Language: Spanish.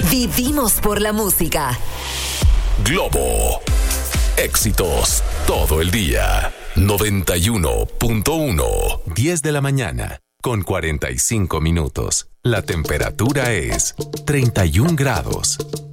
Vivimos por la música. Globo. Éxitos todo el día. 91.1. 10 de la mañana con 45 minutos. La temperatura es 31 grados.